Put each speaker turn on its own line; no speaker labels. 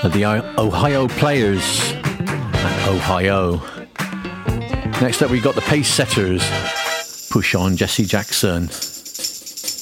The Ohio Players and Ohio. Next up we got the Pace Setters, Push On, Jesse Jackson.